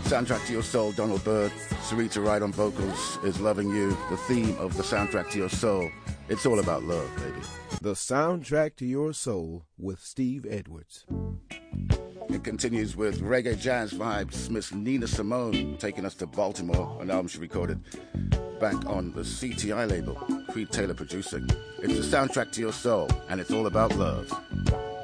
Soundtrack to Your Soul, Donald Byrd. Sarita Wright on vocals is Loving You. The theme of the Soundtrack to Your Soul. It's all about love, baby. The Soundtrack to Your Soul with Steve Edwards. It continues with reggae jazz vibes. Miss Nina Simone taking us to Baltimore, an album she recorded back on the CTI label. Creed Taylor producing. It's the Soundtrack to Your Soul, and it's all about love.